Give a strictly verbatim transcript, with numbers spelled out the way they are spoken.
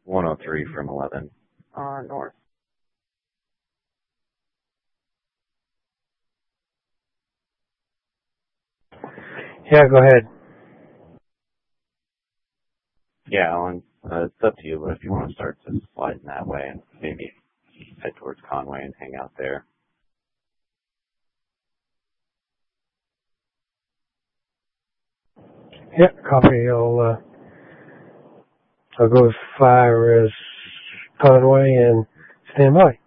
one oh three from eleven. Uh, north. Yeah, go ahead. Yeah, Alan, uh, it's up to you, but if you want to start to slide in that way and maybe head towards Conway and hang out there. Yeah, copy. I'll, uh, I'll go as far as Conway and stand by.